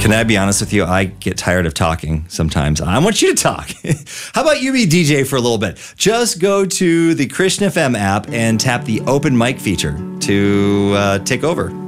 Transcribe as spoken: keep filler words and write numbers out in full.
Can I be honest with you? I get tired of talking sometimes. I want you to talk. How about you be D J for a little bit? Just go to the Christian F M app and tap the open mic feature to uh, take over.